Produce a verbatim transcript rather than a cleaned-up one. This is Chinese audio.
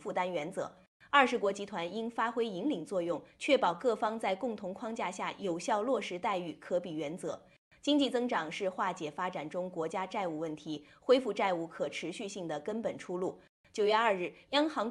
负担原则。二十国集团应发挥引领作用，确保各方在共同框架下有效落实待遇可比原则。经济增长是化解发展中国家债务问题、恢复债务可持续性的根本出路。九月二日，央行